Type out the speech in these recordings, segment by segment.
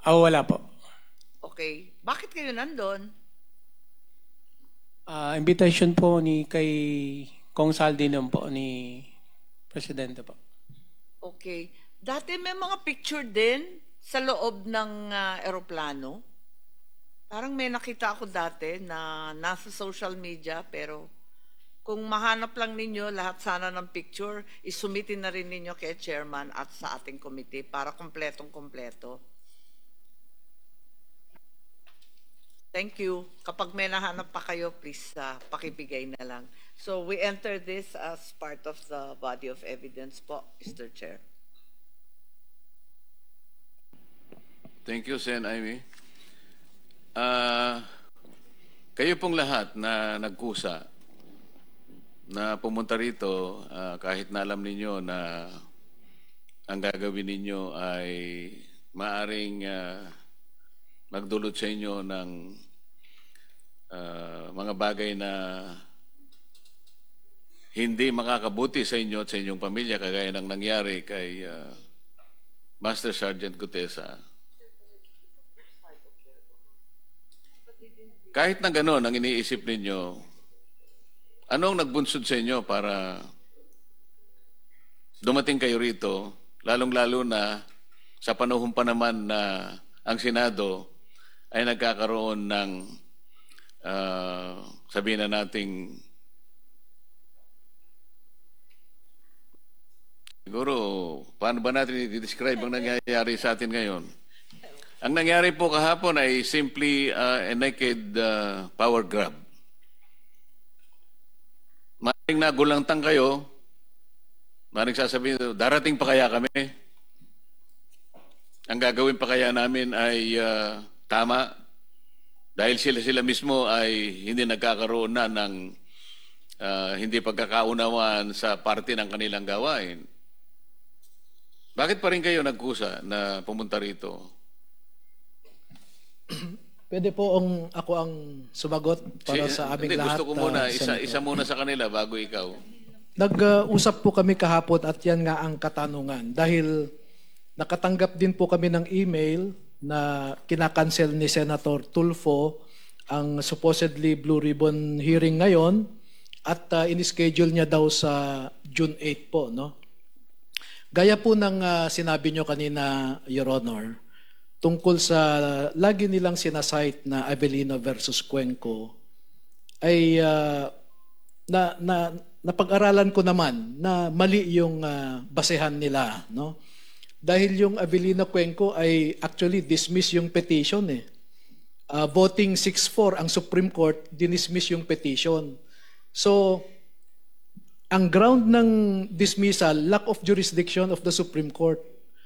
Wala po. Okay. Bakit kayo nandun? Invitation po ni kay Kong Saldi naman po ni Presidente po. Okay. Dati may mga picture din sa loob ng eroplano. Parang may nakita ako dati na nasa social media, pero kung mahanap lang ninyo lahat sana ng picture, isumitin na rin ninyo kay chairman at sa ating committee para kompletong-kompleto. Thank you. Kapag may nahanap pa kayo, please pakibigay na lang. So we enter this as part of the body of evidence po, Mr. Chair. Thank you, Sen. Amy. Kayo pong lahat na nagkusa na pumunta rito, kahit na alam ninyo na ang gagawin ninyo ay maaring magdulot sa inyo ng mga bagay na hindi makakabuti sa inyo at sa inyong pamilya, kagaya ng nangyari kay Master Sergeant Gutesa. Kahit na gano'n ang iniisip ninyo, anong nagbunsod sa inyo para dumating kayo rito, lalong-lalo na sa panahon pa naman na ang Senado ay nagkakaroon ng sabihin na nating siguro, paano ba natin i-describe ang nangyayari sa atin ngayon? Ang nangyari po kahapon ay simply a naked power grab. Maring nagulantang kayo, maring sasabihin, darating pa kaya kami? Ang gagawin pa kaya namin ay tama? Dahil sila mismo ay hindi nagkakaroon na ng hindi pagkakaunawaan sa parte ng kanilang gawain. Bakit pa rin kayo nagkusa na pumunta rito? Pwede po ako ang sumagot para sa aming lahat. Gusto ko muna, isa muna sa kanila bago ikaw. Nag-usap po kami kahapon at yan nga ang katanungan. Dahil nakatanggap din po kami ng email na kinakancel ni Senator Tulfo ang supposedly Blue Ribbon hearing ngayon at in-schedule niya daw sa June 8 po. No? Gaya po ng sinabi nyo kanina, Your Honor, tungkol sa lagi nilang sinasite na Avellino versus Cuenco, ay napag-aralan ko naman na mali yung basehan nila. No? Dahil yung Avellino Cuenco ay actually dismiss yung petition. Voting 6-4 ang Supreme Court, dinismiss yung petition. So, ang ground ng dismissal, lack of jurisdiction of the Supreme Court.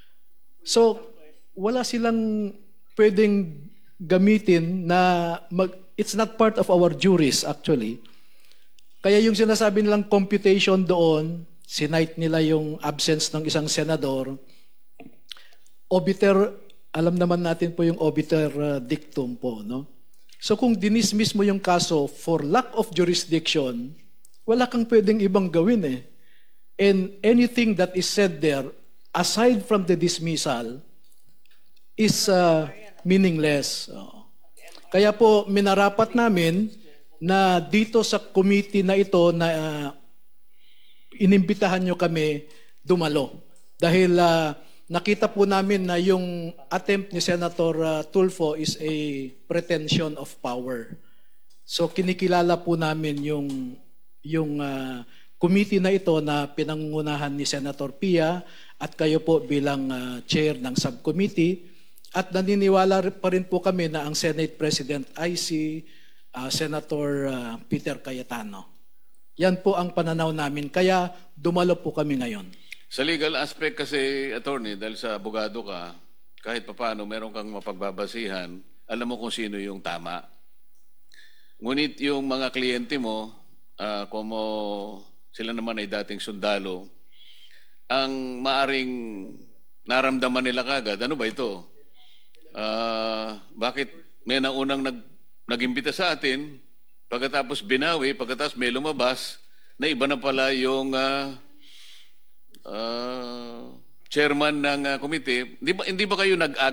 So, wala silang pwedeng gamitin na it's not part of our juris actually. Kaya yung sinasabi nilang computation doon, sinite nila yung absence ng isang senador. Obiter, alam naman natin po yung obiter dictum po, no? So kung dinismiss mo yung kaso for lack of jurisdiction, wala kang pwedeng ibang gawin . And anything that is said there, aside from the dismissal, is meaningless. Kaya po minarapat namin na dito sa committee na ito na inimbitahan nyo kami dumalo. Dahil nakita po namin na yung attempt ni Senator Tulfo is a pretension of power. So kinikilala po namin yung committee na ito na pinangungunahan ni Senator Pia at kayo po bilang chair ng subcommittee. At naniniwala pa rin po kami na ang Senate President ay si Senator Peter Cayetano. Yan po ang pananaw namin. Kaya dumalo po kami ngayon. Sa legal aspect kasi, attorney, dahil sa abogado ka, kahit papaano meron kang mapagbabasihan, alam mo kung sino yung tama. Ngunit yung mga kliyente mo, como sila naman ay dating sundalo, ang maaring naramdaman nila kagad, ano ba ito? Bakit may naunang nag-imbita sa atin, pagkatapos binawi, pagkatapos may lumabas, na iba na pala yung chairman ng committee. Hindi ba kayo